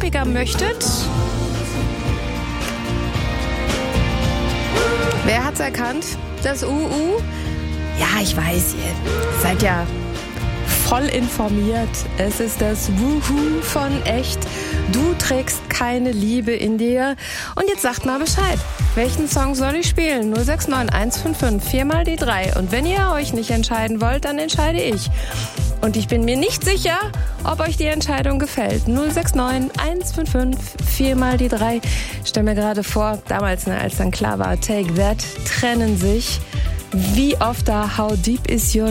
poppiger möchtet. Wer hat's erkannt? Das UU? Ja, ich weiß, ihr seid ja voll informiert. Es ist das Wuhu von Echt. Du trägst keine Liebe in dir. Und jetzt sagt mal Bescheid. Welchen Song soll ich spielen? 069 155 4 mal die 3. Und wenn ihr euch nicht entscheiden wollt, dann entscheide ich. Und ich bin mir nicht sicher, ob euch die Entscheidung gefällt. 069 155 4 mal die 3. Ich stell mir gerade vor, damals, als dann klar war, Take That, trennen sich. Wie oft da How Deep Is Your